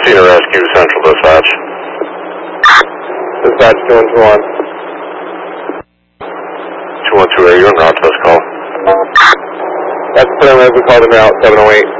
Cedar Rescue, Central Dispatch. Dispatch 2121. 212, you're on route to this call. That's the we called him out, 708.